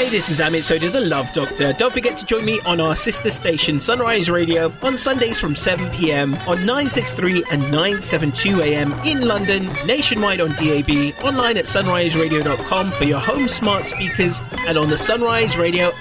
Hi, this is Amit Sodha, the Love Doctor. Don't forget to join me on our sister station, Sunrise Radio, on Sundays from 7 p.m. on 963 and 972 a.m. in London, nationwide on DAB, online at sunriseradio.com for your home smart speakers, and on the Sunrise Radio